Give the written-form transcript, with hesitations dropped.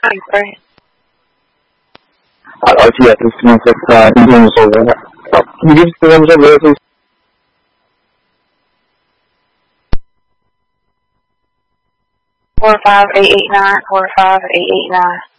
Right. RTS 316, Indian Soldier. Can you give us the numbers over there, please? 45889, 45889.